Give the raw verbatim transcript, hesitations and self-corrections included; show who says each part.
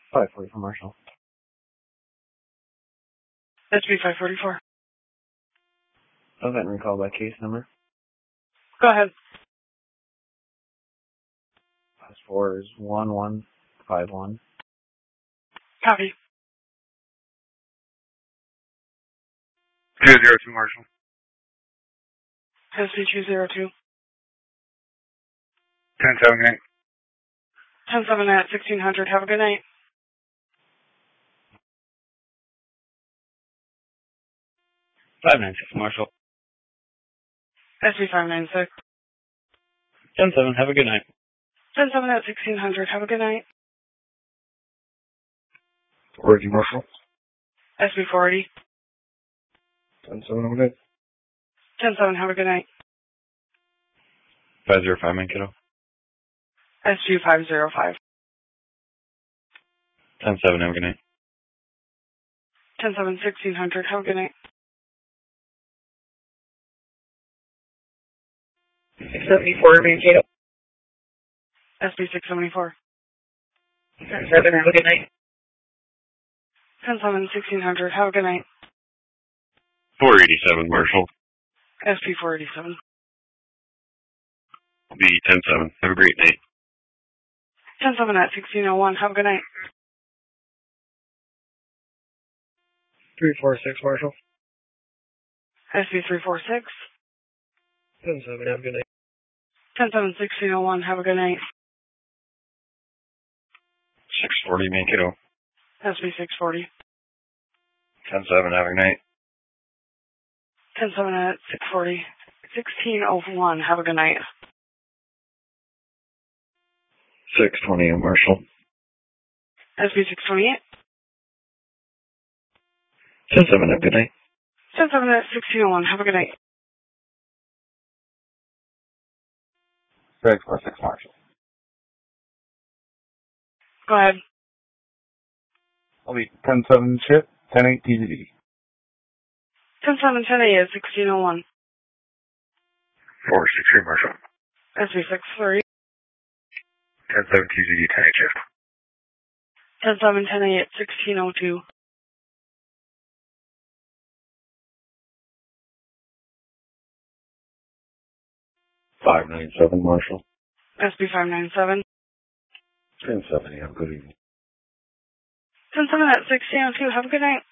Speaker 1: five forty for Marshall.
Speaker 2: S B five forty-four.
Speaker 1: Event recall by case number.
Speaker 2: Go ahead.
Speaker 1: Last four is one one five one.
Speaker 2: Copy.
Speaker 3: two zero two Marshall.
Speaker 2: S B two zero two.
Speaker 3: ten seven eight.
Speaker 2: ten seven at sixteen hundred. Have a good night.
Speaker 1: five nine six Marshall.
Speaker 2: S B five nine six.
Speaker 1: ten seven, have a good night.
Speaker 2: ten seven at sixteen hundred. Have a good night.
Speaker 3: four eighty Marshall.
Speaker 2: S B four eighty.
Speaker 3: ten seven, have a good night.
Speaker 2: ten seven, have a good night.
Speaker 1: five zero five, man, kiddo.
Speaker 2: S G five zero five.
Speaker 1: ten seven, have a good night.
Speaker 2: ten seven, sixteen hundred. Have a good night.
Speaker 4: six seventy-four, Mankato.
Speaker 2: S B six seventy-four.
Speaker 4: ten seven, have a good night.
Speaker 2: ten seven, sixteen hundred. Have a good night.
Speaker 3: four eighty-seven Marshall.
Speaker 2: S P four eighty-seven.
Speaker 3: B ten seven, have a great night.
Speaker 2: ten seven at sixteen oh one. Have a good night.
Speaker 4: three four six Marshall.
Speaker 2: S B three four six.
Speaker 4: ten seven, have a good night.
Speaker 2: ten seven, sixteen oh one. Have a good night.
Speaker 3: six forty Mankato.
Speaker 2: S B six forty.
Speaker 3: ten seven, have a good night.
Speaker 2: ten seven at six forty. sixteen oh one. Have a good night.
Speaker 3: six twenty Marshall.
Speaker 2: S B six twenty-eight.
Speaker 3: ten seven, have a good night.
Speaker 2: ten seven at sixteen oh one. Have a good night.
Speaker 3: Greg four six Marshall.
Speaker 2: Go ahead.
Speaker 3: I'll be ten seven ship, ten eight T Z D.
Speaker 2: ten seven, ten eight at sixteen oh one.
Speaker 3: four six three Marshall.
Speaker 2: S B six three.
Speaker 3: ten seven T Z D, ten eight shift.
Speaker 2: ten seven, ten eight at sixteen oh two.
Speaker 3: five nine seven Marshall.
Speaker 2: S B five nine seven.
Speaker 3: ten seven, have a good evening.
Speaker 2: ten seven at sixteen oh two. Have a good night.